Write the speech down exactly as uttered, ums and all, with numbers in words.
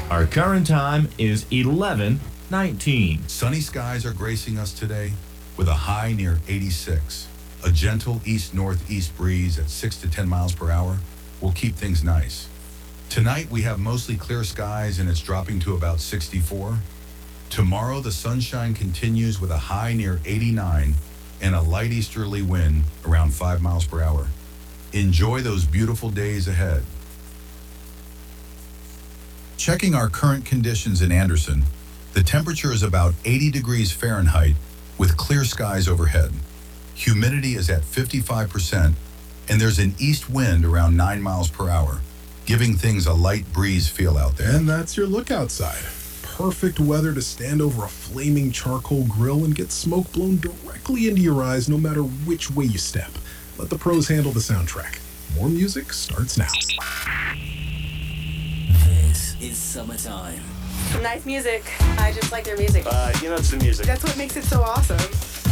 Our current time is eleven nineteen. Sunny skies are gracing us today with a high near eighty-six. A gentle east-northeast breeze at six to ten miles per hour will keep things nice. Tonight we have mostly clear skies and it's dropping to about sixty-four. Tomorrow the sunshine continues with a high near eighty-nine and a light easterly wind around five miles per hour. Enjoy those beautiful days ahead. Checking our current conditions in Anderson, the temperature is about eighty degrees Fahrenheit with clear skies overhead. Humidity is at fifty-five percent and there's an east wind around nine miles per hour, giving things a light breeze feel out there. And that's your look outside. Perfect weather to stand over a flaming charcoal grill and get smoke blown directly into your eyes no matter which way you step. Let the pros handle the soundtrack. More music starts now. This is summertime. Nice music. I just like their music. Uh, you know, it's the music. That's what makes it so awesome.